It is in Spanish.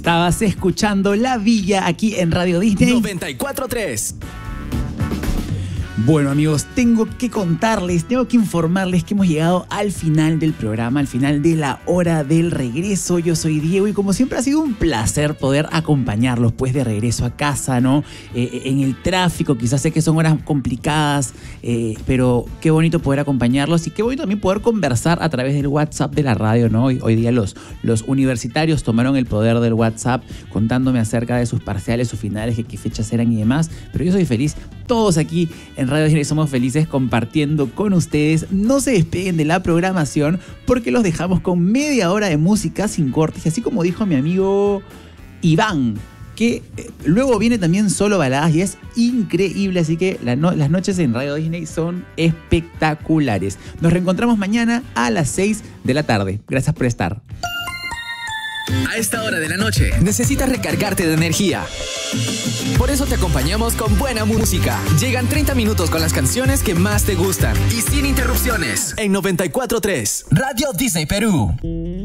Estabas escuchando La Villa aquí en Radio Disney 94.3. Bueno, amigos, tengo que informarles que hemos llegado al final del programa, al final de la hora del regreso. Yo soy Diego y como siempre ha sido un placer poder acompañarlos pues de regreso a casa, ¿no? En el tráfico, quizás sé que son horas complicadas, pero qué bonito poder acompañarlos y qué bonito también poder conversar a través del WhatsApp de la radio, ¿no? Hoy día los universitarios tomaron el poder del WhatsApp contándome acerca de sus parciales, sus finales, qué fechas eran y demás, pero yo soy feliz. Todos aquí en Radio Disney somos felices compartiendo con ustedes. No se despeguen de la programación porque los dejamos con media hora de música sin cortes. Así como dijo mi amigo Iván, que luego viene también solo baladas y es increíble. Así que las noches en Radio Disney son espectaculares. Nos reencontramos mañana a las 6 de la tarde. Gracias por estar. A esta hora de la noche necesitas recargarte de energía. Por eso te acompañamos con buena música. Llegan 30 minutos con las canciones que más te gustan y sin interrupciones. En 94.3 Radio Disney Perú.